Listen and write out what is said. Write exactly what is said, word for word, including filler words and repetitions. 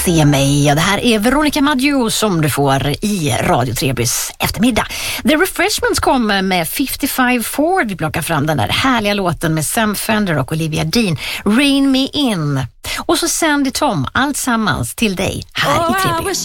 Se mig. Ja, det här är Veronica Maggio som du får i Radio Trebys eftermiddag. The Refreshments kommer med femtiofem Ford. Vi plockar fram den där härliga låten med Sam Fender och Olivia Dean. Rain Me In. Och så Sandy Tom, allt sammans till dig här oh, i Treby.